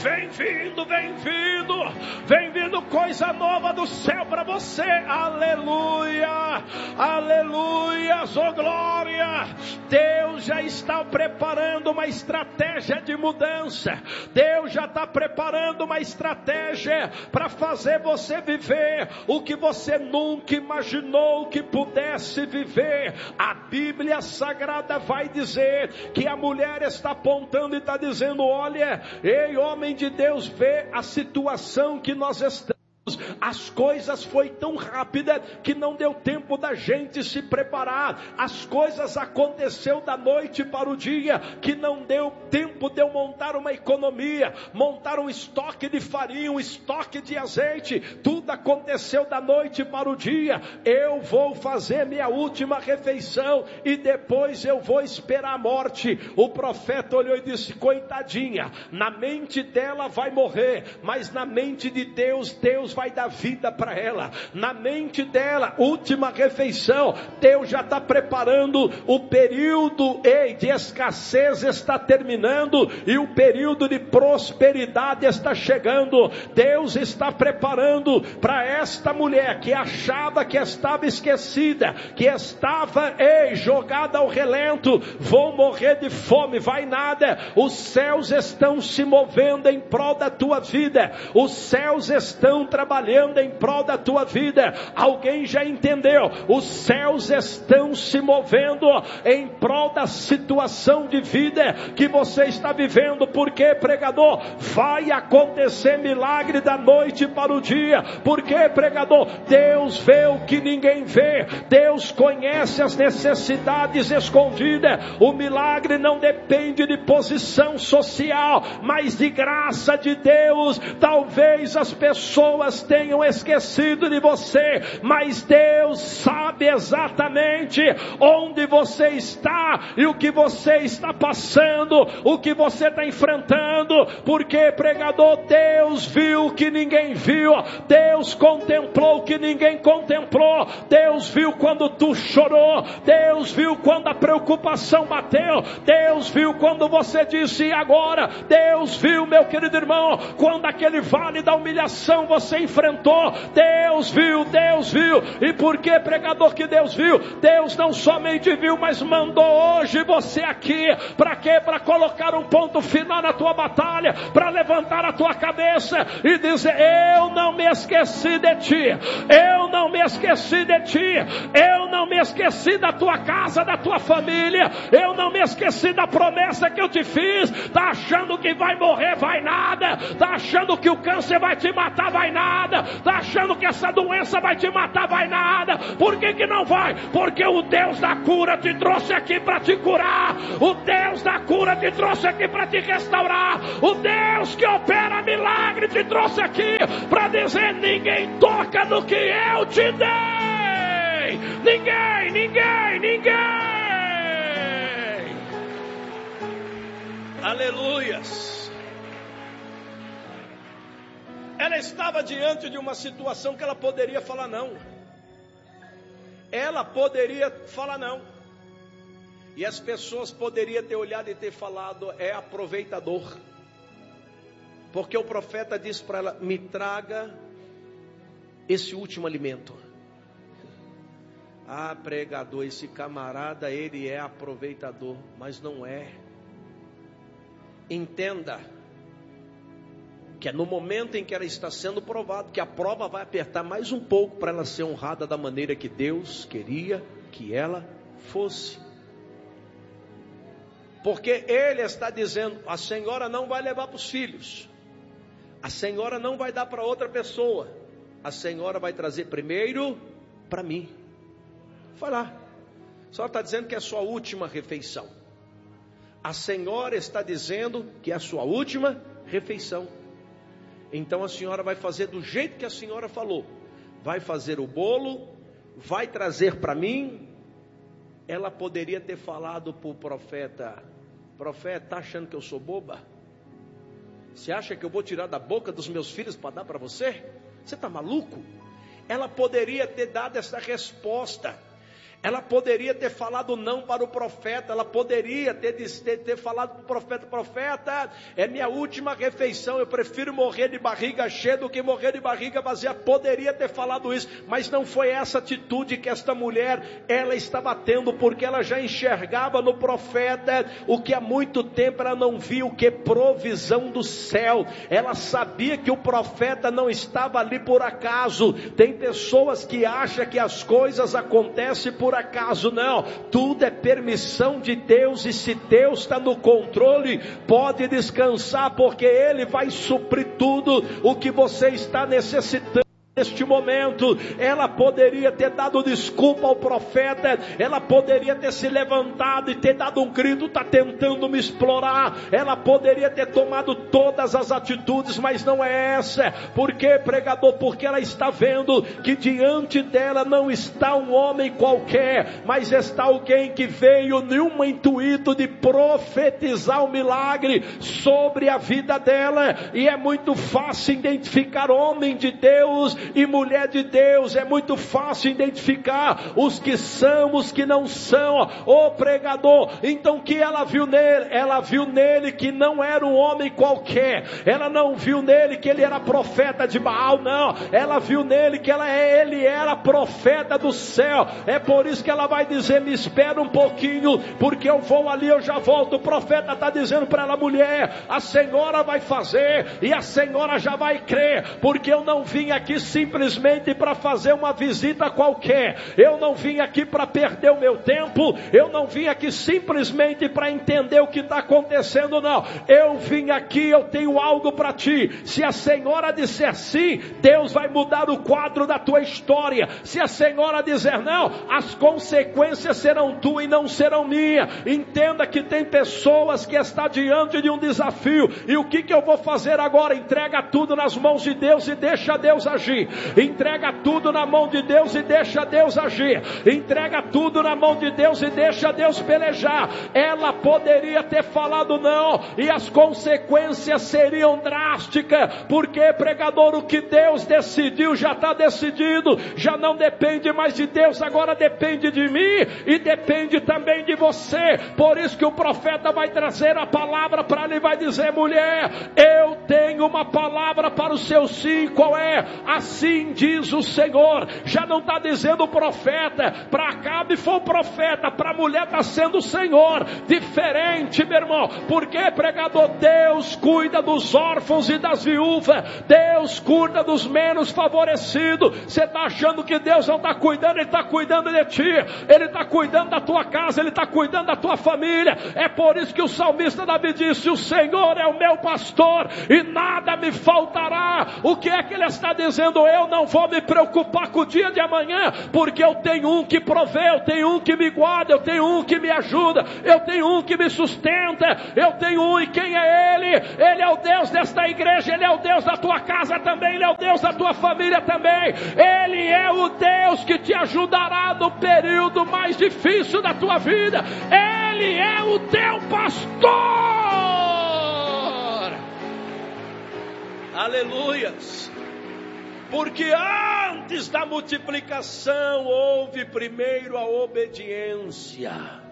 Vem vindo, vem vindo, vem vindo coisa nova do céu para você. Aleluia, aleluia, oh glória. Deus já está preparando uma estratégia de mudança. Deus já está preparando uma estratégia para fazer você viver o que você nunca imaginou que pudesse viver. A Bíblia Sagrada vai dizer que a mulher está apontando e está dizendo: olha, ei, homem de Deus, vê a situação que nós estamos. As coisas foi tão rápida que não deu tempo da gente se preparar. As coisas aconteceu da noite para o dia, que não deu tempo de eu montar uma economia, montar um estoque de farinha, um estoque de azeite. Tudo aconteceu da noite para o dia. Eu vou fazer minha última refeição e depois eu vou esperar a morte. O profeta olhou e disse: coitadinha, na mente dela vai morrer, mas na mente de Deus, Deus vai dar vida para ela. Na mente dela, última refeição. Deus já está preparando. O período de escassez está terminando e o período de prosperidade está chegando. Deus está preparando para esta mulher que achava que estava esquecida, que estava jogada ao relento. Vou morrer de fome, vai nada. Os céus estão se movendo em prol da tua vida. Os céus estão trabalhando em prol da tua vida. Alguém já entendeu? Os céus estão se movendo em prol da situação de vida que você está vivendo. Porque, pregador, vai acontecer milagre da noite para o dia. Porque, pregador, Deus vê o que ninguém vê. Deus conhece as necessidades escondidas. O milagre não depende de posição social, mas de graça de Deus. Talvez as pessoas tenham esquecido de você, mas Deus sabe exatamente onde você está e o que você está passando, o que você está enfrentando. Porque, pregador, Deus viu o que ninguém viu. Deus contemplou o que ninguém contemplou. Deus viu quando tu chorou. Deus viu quando a preocupação bateu. Deus viu quando você disse: e agora? Deus viu, meu querido irmão, quando aquele vale da humilhação você enfrentou. Deus viu, Deus viu. E por que, pregador, que Deus viu? Deus não somente viu, mas mandou hoje você aqui. Para quê? Para colocar um ponto final na tua batalha, para levantar a tua cabeça e dizer: eu não me esqueci de ti, eu não me esqueci de ti, eu não me esqueci da tua casa, da tua família, eu não me esqueci da promessa que eu te fiz. Tá achando que vai morrer? Vai nada. Tá achando que o câncer vai te matar? Vai nada. Tá achando que essa doença vai te matar? Vai nada. Por que não vai? Porque o Deus da cura te trouxe aqui para te curar. O Deus da cura te trouxe aqui para te restaurar. O Deus que opera milagre te trouxe aqui para dizer: ninguém toca no que eu te dei. Ninguém, ninguém, ninguém. Aleluias. Ela estava diante de uma situação que ela poderia falar não. Ela poderia falar não. E as pessoas poderiam ter olhado e ter falado: é aproveitador. Porque o profeta disse para ela: me traga esse último alimento. Ah, pregador, esse camarada, ele é aproveitador. Mas não é. Entenda que é no momento em que ela está sendo provada, que a prova vai apertar mais um pouco para ela ser honrada da maneira que Deus queria que ela fosse. Porque Ele está dizendo: a senhora não vai levar para os filhos, a senhora não vai dar para outra pessoa, a senhora vai trazer primeiro para mim. Vai lá, a senhora está dizendo que é a sua última refeição. A senhora está dizendo que é a sua última refeição. Então a senhora vai fazer do jeito que a senhora falou. Vai fazer o bolo, vai trazer para mim. Ela poderia ter falado para o profeta: profeta, está achando que eu sou boba? Você acha que eu vou tirar da boca dos meus filhos para dar para você? Você está maluco? Ela poderia ter dado essa resposta. Ela poderia ter falado não para o profeta, ela poderia ter falado para o profeta: profeta, é minha última refeição, eu prefiro morrer de barriga cheia do que morrer de barriga vazia. Poderia ter falado isso, mas não foi essa atitude que esta mulher, ela estava tendo, porque ela já enxergava no profeta o que há muito tempo ela não viu, que provisão do céu. Ela sabia que o profeta não estava ali por acaso. Tem pessoas que acham que as coisas acontecem por acaso. Não, tudo é permissão de Deus, e se Deus está no controle, pode descansar, porque Ele vai suprir tudo o que você está necessitando. Neste momento, ela poderia ter dado desculpa ao profeta, ela poderia ter se levantado e ter dado um grito: está tentando me explorar. Ela poderia ter tomado todas as atitudes, mas não é essa. Por quê, pregador? Porque ela está vendo que diante dela não está um homem qualquer, mas está alguém que veio num intuito de profetizar um milagre sobre a vida dela. E é muito fácil identificar homem de Deus e mulher de Deus, é muito fácil identificar os que são, os que não são. Ô pregador, então o que ela viu nele? Ela viu nele que não era um homem qualquer. Ela não viu nele que ele era profeta de Baal, não. Ela viu nele que ele era profeta do céu. É por isso que ela vai dizer: me espera um pouquinho, porque eu vou ali, eu já volto. O profeta está dizendo para ela: mulher, a senhora vai fazer, e a senhora já vai crer, porque eu não vim aqui simplesmente para fazer uma visita qualquer. Eu não vim aqui para perder o meu tempo. Eu não vim aqui simplesmente para entender o que está acontecendo, não. Eu vim aqui, eu tenho algo para ti. Se a senhora disser sim, Deus vai mudar o quadro da tua história. Se a senhora dizer não, as consequências serão tuas e não serão minhas. Entenda que tem pessoas que estão diante de um desafio. E o que eu vou fazer agora? Entrega tudo nas mãos de Deus e deixa Deus agir. Entrega tudo na mão de Deus e deixa Deus agir. Entrega tudo na mão de Deus e deixa Deus pelejar. Ela poderia ter falado não, e as consequências seriam drásticas. Porque, pregador, o que Deus decidiu já está decidido. Já não depende mais de Deus, agora depende de mim e depende também de você. Por isso que o profeta vai trazer a palavra para ela e vai dizer: mulher, eu tenho uma palavra para o seu sim. Qual é? Assim diz o Senhor. Já não está dizendo o profeta. Para Acabe foi o profeta, para a mulher está sendo o Senhor. Diferente, meu irmão. Porque, pregador, Deus cuida dos órfãos e das viúvas. Deus cuida dos menos favorecidos. Você está achando que Deus não está cuidando? Ele está cuidando de ti. Ele está cuidando da tua casa. Ele está cuidando da tua família. É por isso que o salmista Davi disse: o Senhor é o meu pastor e nada me faltará. O que é que ele está dizendo? Eu não vou me preocupar com o dia de amanhã, porque eu tenho um que provê, eu tenho um que me guarda, eu tenho um que me ajuda, eu tenho um que me sustenta, eu tenho um. E quem é Ele? Ele é o Deus desta igreja, Ele é o Deus da tua casa também, Ele é o Deus da tua família também. Ele é o Deus que te ajudará no período mais difícil da tua vida. Ele é o teu pastor. Aleluias. Porque antes da multiplicação houve primeiro a obediência.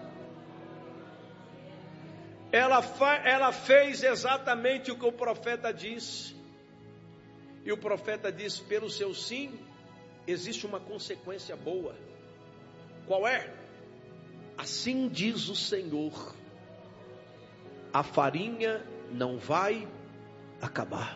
Ela fez exatamente o que o profeta disse. E o profeta disse: pelo seu sim, existe uma consequência boa. Qual é? Assim diz o Senhor: a farinha não vai acabar.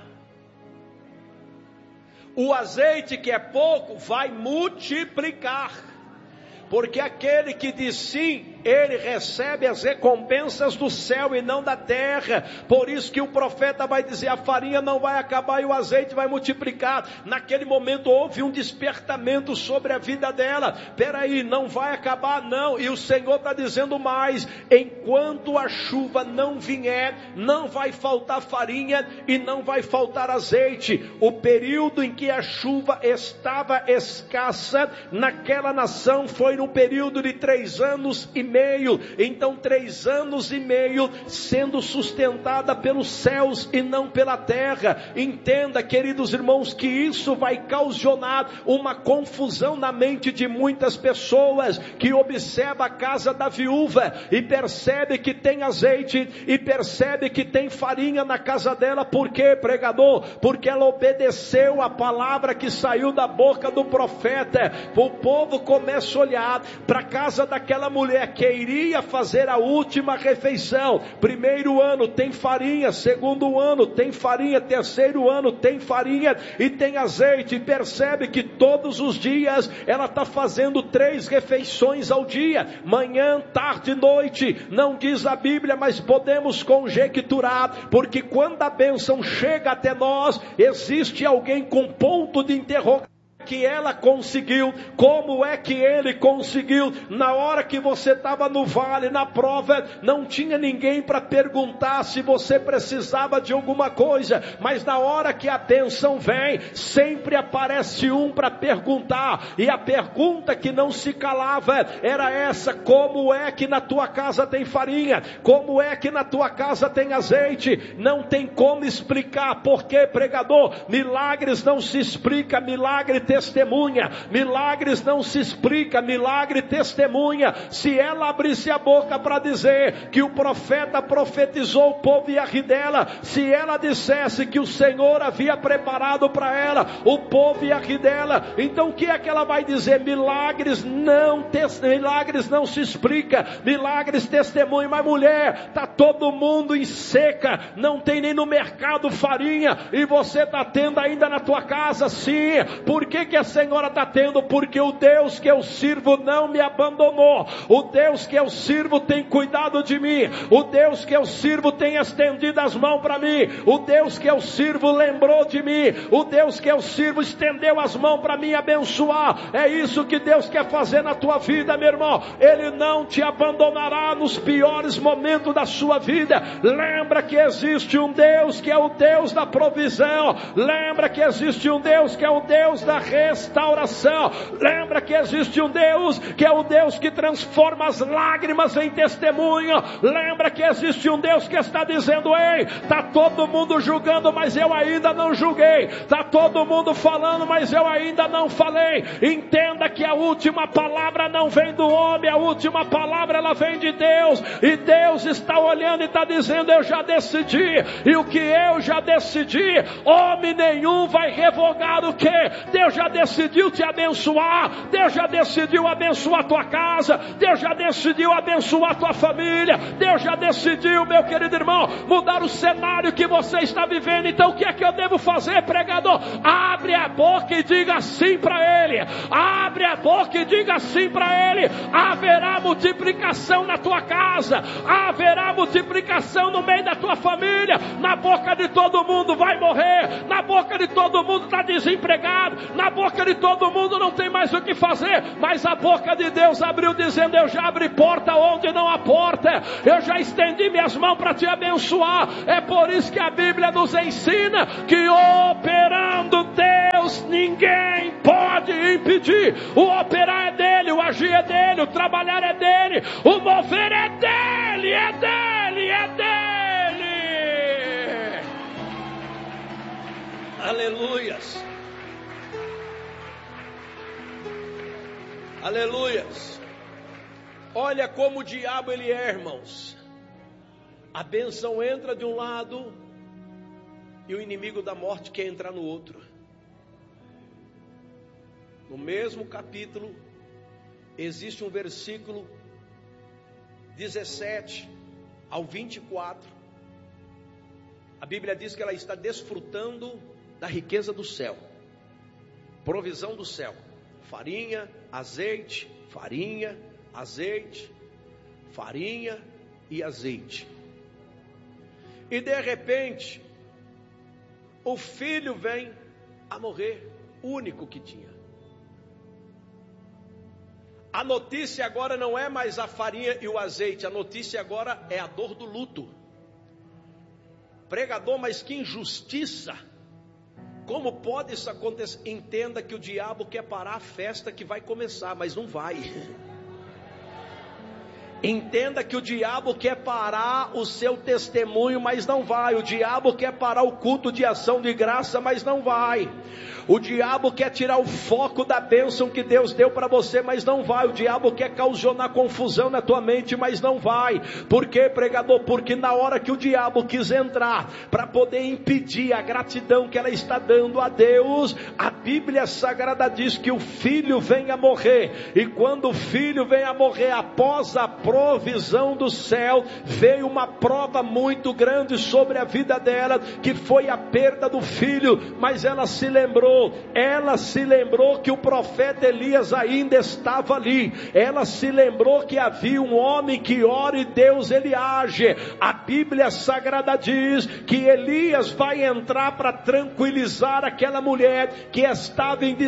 O azeite, que é pouco, vai multiplicar. Porque aquele que diz sim, ele recebe as recompensas do céu e não da terra. Por isso que o profeta vai dizer: a farinha não vai acabar e o azeite vai multiplicar. Naquele momento houve um despertamento sobre a vida dela. Peraí, não vai acabar não. E o Senhor está dizendo mais: enquanto a chuva não vier, não vai faltar farinha e não vai faltar azeite. O período em que a chuva estava escassa naquela nação foi no período de 3 anos e meio. Então 3 anos e meio sendo sustentada pelos céus e não pela terra. Entenda, queridos irmãos, que isso vai causar uma confusão na mente de muitas pessoas que observa a casa da viúva e percebe que tem azeite e percebe que tem farinha na casa dela. Por quê, pregador? Porque ela obedeceu a palavra que saiu da boca do profeta. O povo começa a olhar para a casa daquela mulher que iria fazer a última refeição. Primeiro ano tem farinha, segundo ano tem farinha, terceiro ano tem farinha e tem azeite. E percebe que todos os dias ela está fazendo 3 refeições ao dia, manhã, tarde e noite. Não diz a Bíblia, mas podemos conjecturar, porque quando a bênção chega até nós, existe alguém com ponto de interrogação. Que ela conseguiu, como é que ele conseguiu? Na hora que você estava no vale, na prova, não tinha ninguém para perguntar se você precisava de alguma coisa, mas na hora que a bênção vem, sempre aparece um para perguntar, e a pergunta que não se calava era essa: como é que na tua casa tem farinha? Como é que na tua casa tem azeite? Não tem como explicar. Por quê, pregador? Milagres não se explica, milagre testemunha. Milagres não se explica, milagre testemunha. Se ela abrisse a boca para dizer que o profeta profetizou, o povo ia rir dela. Se ela dissesse que o Senhor havia preparado para ela, o povo ia rir dela. Então o que é que ela vai dizer? Milagres não se explica, milagres testemunha. Mas mulher, está todo mundo em seca, não tem nem no mercado farinha, e você está tendo ainda na tua casa. Sim. Por que a senhora está tendo? Porque o Deus que eu sirvo não me abandonou. O Deus que eu sirvo tem cuidado de mim. O Deus que eu sirvo tem estendido as mãos para mim. O Deus que eu sirvo lembrou de mim. O Deus que eu sirvo estendeu as mãos para me abençoar. É isso que Deus quer fazer na tua vida, meu irmão. Ele não te abandonará nos piores momentos da sua vida. Lembra que existe um Deus que é o Deus da provisão. Lembra que existe um Deus que é o Deus da restauração. Lembra que existe um Deus que é o Deus que transforma as lágrimas em testemunho. Lembra que existe um Deus que está dizendo: ei, está todo mundo julgando, mas eu ainda não julguei. Está todo mundo falando, mas eu ainda não falei. Entenda que a última palavra não vem do homem, a última palavra ela vem de Deus. E Deus está olhando e está dizendo: eu já decidi. E o que eu já decidi, homem nenhum vai revogar. O que? Deus já decidiu te abençoar. Deus já decidiu abençoar a tua casa. Deus já decidiu abençoar a tua família. Deus já decidiu, meu querido irmão, mudar o cenário que você está vivendo. Então o que é que eu devo fazer, pregador? Abre a boca e diga sim para ele. Abre a boca e diga sim para ele. Haverá multiplicação na tua casa. Haverá multiplicação no meio da tua família. Na boca de todo mundo vai morrer. Na boca de todo mundo está desempregado. Na boca de todo mundo não tem mais o que fazer. Mas a boca de Deus abriu dizendo: eu já abri porta onde não há porta. Eu já estendi minhas mãos para te abençoar. É por isso que a Bíblia nos ensina que operando Deus ninguém pode impedir. O operar é dele, o agir é dele, o trabalhar é dele, o mover é dele, é dele, é dele. Aleluias. Aleluias. Olha como o diabo ele é, irmãos. A bênção entra de um lado e o inimigo da morte quer entrar no outro. No mesmo capítulo existe um versículo 17 ao 24. A Bíblia diz que ela está desfrutando da riqueza do céu, provisão do céu. Farinha, azeite, farinha, azeite, farinha e azeite. E de repente, o filho vem a morrer, o único que tinha. A notícia agora não é mais a farinha e o azeite, a notícia agora é a dor do luto. Pregador, mas que injustiça! Como pode isso acontecer? Entenda que o diabo quer parar a festa que vai começar, mas não vai. Entenda que o diabo quer parar o seu testemunho, mas não vai. O diabo quer parar o culto de ação de graça, mas não vai. O diabo quer tirar o foco da bênção que Deus deu para você, mas não vai. O diabo quer causar confusão na tua mente, mas não vai. Por quê, pregador? Porque na hora que o diabo quis entrar para poder impedir a gratidão que ela está dando a Deus, a Bíblia Sagrada diz que o filho vem a morrer. E quando o filho vem a morrer, após a provisão do céu, veio uma prova muito grande sobre a vida dela, que foi a perda do filho. Mas ela se lembrou que o profeta Elias ainda estava ali. Ela se lembrou que havia um homem que ora e Deus ele age. A Bíblia Sagrada diz que Elias vai entrar para tranquilizar aquela mulher que estava em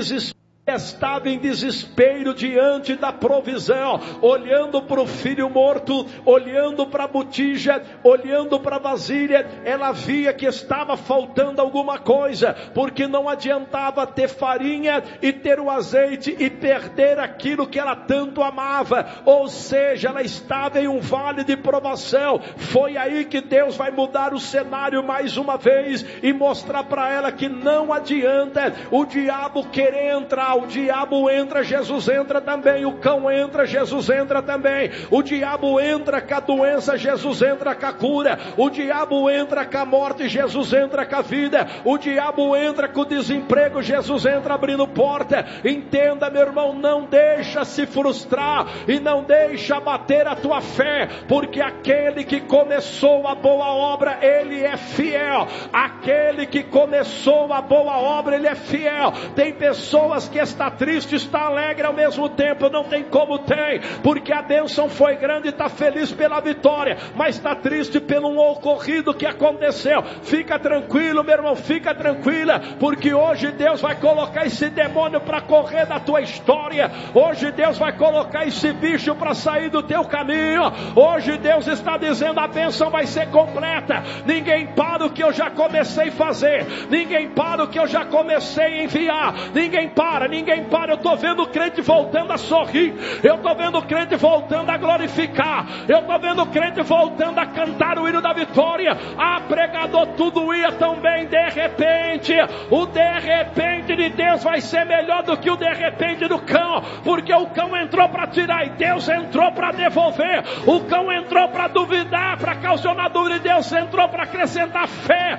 desespero diante da provisão, olhando para o filho morto, olhando para a botija, olhando para a vasilha. Ela via que estava faltando alguma coisa, porque não adiantava ter farinha e ter o azeite e perder aquilo que ela tanto amava. Ou seja, ela estava em um vale de provação. Foi aí que Deus vai mudar o cenário mais uma vez e mostrar para ela que não adianta o diabo querer entrar. O diabo entra, Jesus entra também. O cão entra, Jesus entra também. O diabo entra com a doença, Jesus entra com a cura. O diabo entra com a morte, Jesus entra com a vida. O diabo entra com o desemprego, Jesus entra abrindo porta. Entenda, meu irmão, não deixa se frustrar e não deixa abater a tua fé, porque aquele que começou a boa obra, ele é fiel. Aquele que começou a boa obra, ele é fiel. Tem pessoas que está triste, está alegre ao mesmo tempo. Não tem como tem, porque a bênção foi grande, está feliz pela vitória, mas está triste pelo ocorrido que aconteceu. Fica tranquilo, meu irmão, fica tranquila, porque hoje Deus vai colocar esse demônio para correr da tua história. Hoje Deus vai colocar esse bicho para sair do teu caminho. Hoje Deus está dizendo: a bênção vai ser completa. Ninguém para o que eu já comecei a fazer, ninguém para o que eu já comecei a enviar, ninguém para. Eu estou vendo o crente voltando a sorrir, eu estou vendo o crente voltando a glorificar, eu estou vendo o crente voltando a cantar o hino da vitória. Pregador, tudo ia tão bem. De repente, o de repente de Deus vai ser melhor do que o de repente do cão, porque o cão entrou para tirar e Deus entrou para devolver. O cão entrou para duvidar, para causar dúvida, e Deus entrou para acrescentar fé.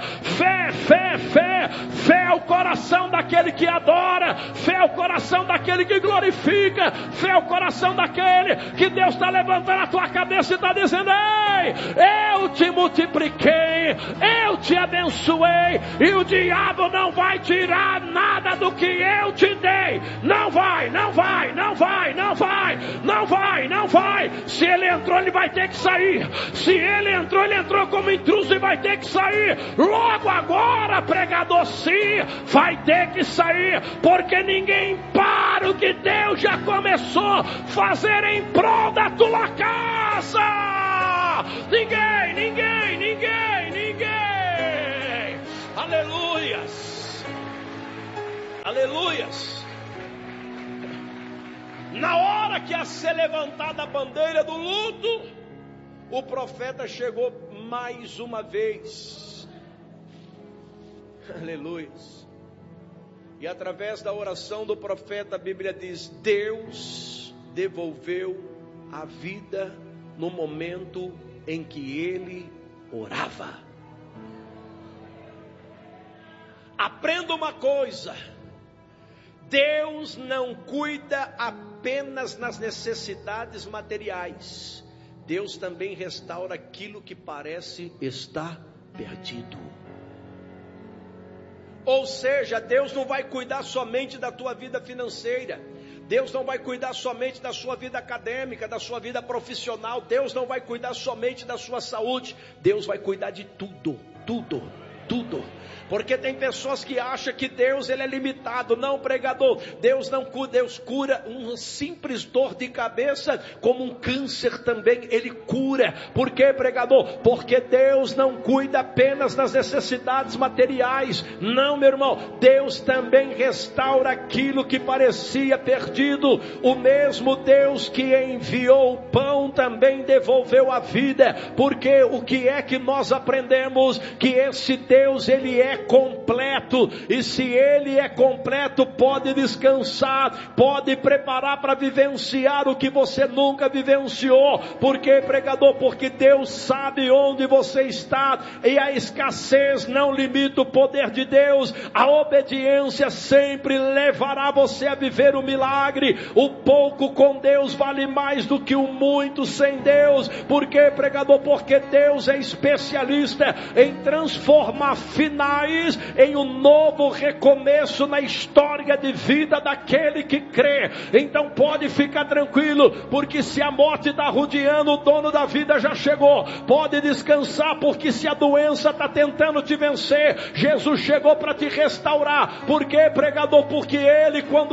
Fé é o coração daquele que adora, fé é o coração daquele que glorifica, fé é o coração daquele que Deus está levantando a tua cabeça e está dizendo: ei, eu te multipliquei, eu te abençoei, e o diabo não vai tirar nada do que eu te dei. Não vai. Se ele entrou, ele vai ter que sair. Se ele entrou como intruso e vai ter que sair. Logo agora, pregador, sim, vai ter que sair, porque ninguém para o que Deus já começou a fazer em prol da tua casa. Ninguém. Aleluias. Na hora que ia ser levantada a bandeira do luto, o profeta chegou mais uma vez. Aleluias. E através da oração do profeta, a Bíblia diz: Deus devolveu a vida no momento em que ele orava. Aprenda uma coisa: Deus não cuida apenas nas necessidades materiais. Deus também restaura aquilo que parece estar perdido. Ou seja, Deus não vai cuidar somente da tua vida financeira. Deus não vai cuidar somente da sua vida acadêmica, da sua vida profissional. Deus não vai cuidar somente da sua saúde. Deus vai cuidar de tudo. tudo. Porque tem pessoas que acham que Deus ele é limitado. Não, pregador, Deus não cura. Deus cura uma simples dor de cabeça, como um câncer também Ele cura. Por quê, pregador? Porque Deus não cuida apenas das necessidades materiais. Não, meu irmão, Deus também restaura aquilo que parecia perdido. O mesmo Deus que enviou o pão também devolveu a vida. Porque o que é que nós aprendemos? Que esse Deus ele é completo, e se Ele é completo, pode descansar, pode preparar para vivenciar o que você nunca vivenciou. Por quê, pregador? Porque Deus sabe onde você está, e a escassez não limita o poder de Deus. A obediência sempre levará você a viver o milagre. O pouco com Deus vale mais do que o muito sem Deus. Por quê, pregador? Porque Deus é especialista em transformar finais em um novo recomeço na história de vida daquele que crê. Então pode ficar tranquilo, porque se a morte está rodeando, o dono da vida já chegou. Pode descansar, porque se a doença está tentando te vencer, Jesus chegou para te restaurar. Por quê, pregador? Porque Ele, quando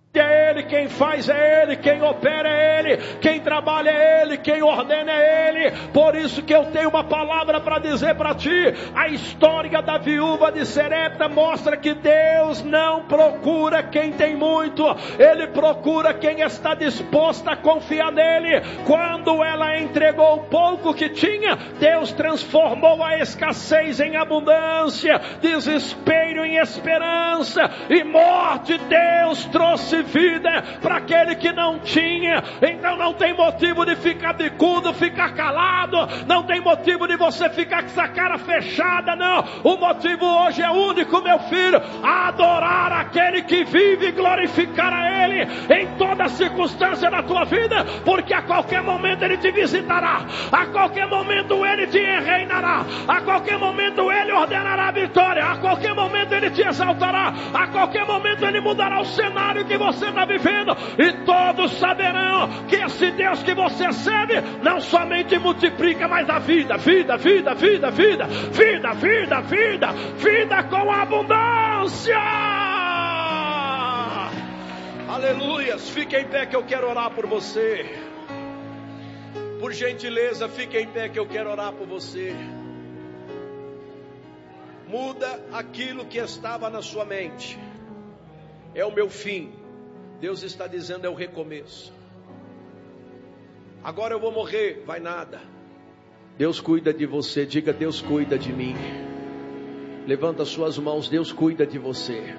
é Ele, quem faz é Ele, quem opera é Ele, quem trabalha é Ele, quem ordena é Ele. Por isso que eu tenho uma palavra para dizer para ti. A história da viúva de Serepta mostra que Deus não procura quem tem muito, Ele procura quem está disposto a confiar nele. Quando ela entregou o pouco que tinha, Deus transformou a escassez em abundância, desespero em esperança, e morte Deus trouxe vida para aquele que não tinha. Então não tem motivo de ficar bicudo, ficar calado, não tem motivo de você ficar com essa cara fechada, não. O motivo hoje é único, meu filho: adorar aquele que vive e glorificar a Ele em toda circunstância da tua vida, porque a qualquer momento Ele te visitará, a qualquer momento Ele te reinará, a qualquer momento Ele ordenará a vitória, a qualquer momento Ele te exaltará, a qualquer momento Ele mudará o cenário que você está vivendo, e todos saberão que esse Deus que você serve não somente multiplica, mas a vida com abundância. Aleluias. Fique em pé que eu quero orar por você. Por gentileza, fique em pé que eu quero orar por você. Muda aquilo que estava na sua mente. É o meu fim. Deus está dizendo, é o recomeço. Agora eu vou morrer, vai nada. Deus cuida de você. Diga, Deus cuida de mim. Levanta suas mãos, Deus cuida de você.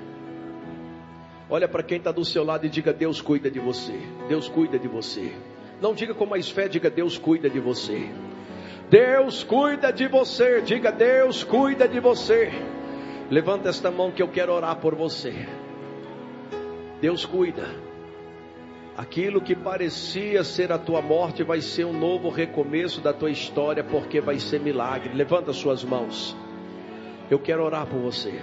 Olha para quem está do seu lado e diga, Deus cuida de você. Deus cuida de você. Não diga com mais fé, diga, Deus cuida de você. Deus cuida de você. Diga, Deus cuida de você. Levanta esta mão que eu quero orar por você. Deus cuida. Aquilo que parecia ser a tua morte vai ser um novo recomeço da tua história, porque vai ser milagre. Levanta suas mãos. Eu quero orar por você.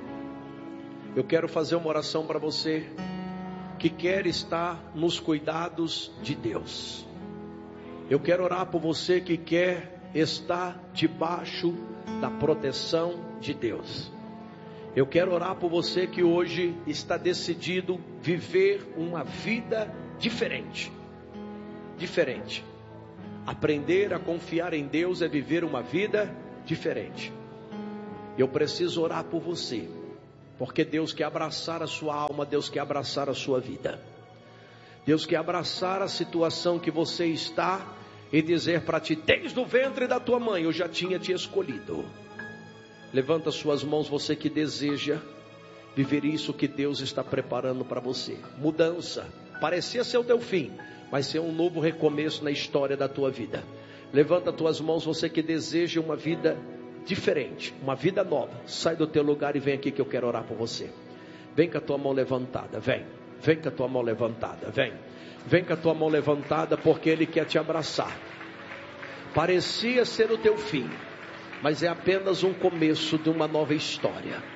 Eu quero fazer uma oração para você que quer estar nos cuidados de Deus. Eu quero orar por você que quer estar debaixo da proteção de Deus. Eu quero orar por você que hoje está decidido viver uma vida diferente. Diferente. Aprender a confiar em Deus é viver uma vida diferente. Eu preciso orar por você, porque Deus quer abraçar a sua alma, Deus quer abraçar a sua vida. Deus quer abraçar a situação que você está e dizer para ti, desde o ventre da tua mãe eu já tinha te escolhido. Levanta suas mãos, você que deseja viver isso que Deus está preparando para você. Mudança, parecia ser o teu fim, vai ser um novo recomeço na história da tua vida. Levanta tuas mãos, você que deseja uma vida diferente, uma vida nova. Sai do teu lugar e vem aqui que eu quero orar por você. Vem com a tua mão levantada, vem com a tua mão levantada, vem com a tua mão levantada, porque Ele quer te abraçar. Parecia ser o teu fim, mas é apenas um começo de uma nova história.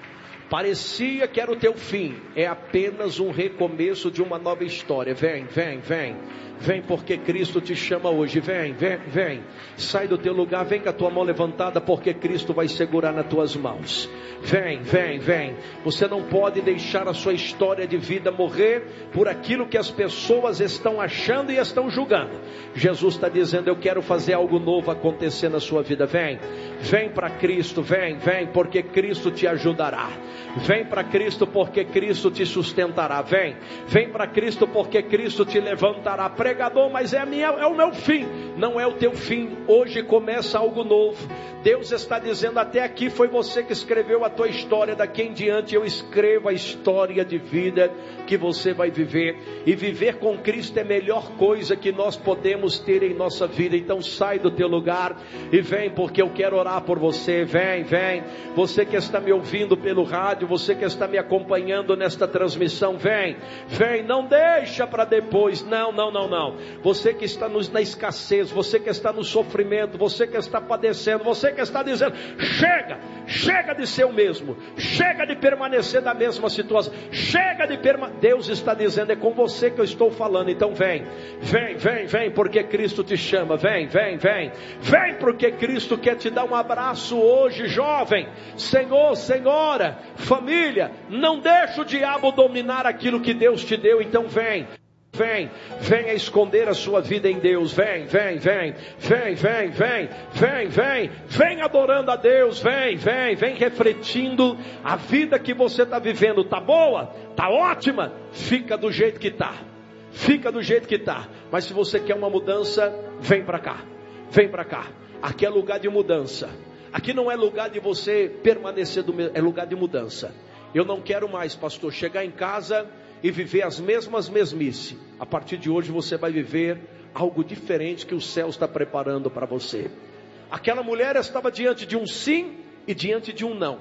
Parecia que era o teu fim, é apenas um recomeço de uma nova história. Vem, vem, vem. Vem porque Cristo te chama hoje. Vem, vem, vem. Sai do teu lugar, vem com a tua mão levantada, porque Cristo vai segurar nas tuas mãos. Vem, vem, vem. Você não pode deixar a sua história de vida morrer por aquilo que as pessoas estão achando e estão julgando. Jesus está dizendo: eu quero fazer algo novo acontecer na sua vida. Vem, vem para Cristo, vem, vem, porque Cristo te ajudará. Vem para Cristo porque Cristo te sustentará. Vem, vem para Cristo porque Cristo te levantará. Pregador, mas é o meu fim. Não é o teu fim. Hoje começa algo novo. Deus está dizendo: até aqui foi você que escreveu a tua história, daqui em diante eu escrevo a história de vida que você vai viver. E viver com Cristo é a melhor coisa que nós podemos ter em nossa vida. Então sai do teu lugar e vem, porque eu quero orar por você. Vem, vem. Você que está me ouvindo pelo rádio, você que está me acompanhando nesta transmissão, vem, vem, não deixa para depois. Não, não, não, não. Você que está na escassez, você que está no sofrimento, você que está padecendo, você que está dizendo: chega, chega de ser o mesmo, chega de permanecer na mesma situação, chega de permanecer. Deus está dizendo: é com você que eu estou falando. Então vem, vem, vem, vem, porque Cristo te chama. Vem, vem, vem, vem, porque Cristo quer te dar um abraço hoje, jovem, Senhor, senhora, família. Não deixa o diabo dominar aquilo que Deus te deu. Então vem. Vem, venha esconder a sua vida em Deus. Vem, vem, vem, vem, vem, vem, vem, vem, vem adorando a Deus. Vem, vem, vem refletindo a vida que você está vivendo. Tá boa? Tá ótima? Fica do jeito que tá. Fica do jeito que tá. Mas se você quer uma mudança, vem para cá. Vem para cá. Aqui é lugar de mudança. Aqui não é lugar de você permanecer do mesmo, é lugar de mudança. Eu não quero mais, pastor, chegar em casa e viver as mesmas mesmices. A partir de hoje você vai viver algo diferente que o céu está preparando para você. Aquela mulher estava diante de um sim e diante de um não.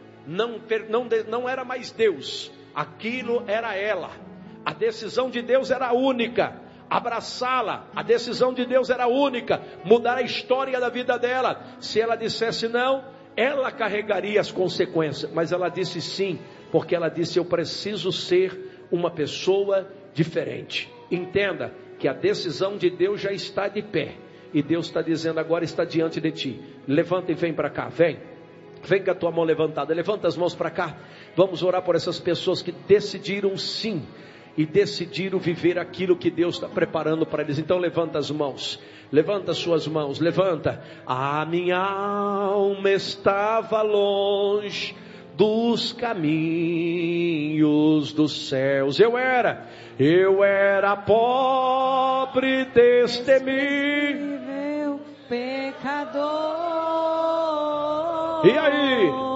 Não era mais Deus, aquilo era ela. A decisão de Deus era única: abraçá-la. A decisão de Deus era única: mudar a história da vida dela. Se ela dissesse não, ela carregaria as consequências. Mas ela disse sim, porque ela disse: eu preciso ser uma pessoa diferente. Entenda que a decisão de Deus já está de pé, e Deus está dizendo: agora está diante de ti. Levanta e vem para cá. Vem, vem com a tua mão levantada. Levanta as mãos para cá. Vamos orar por essas pessoas que decidiram sim e decidiram viver aquilo que Deus está preparando para eles. Então levanta as mãos, levanta as suas mãos, levanta. A minha alma estava longe dos caminhos dos céus. Eu era pobre, destemível pecador. E aí?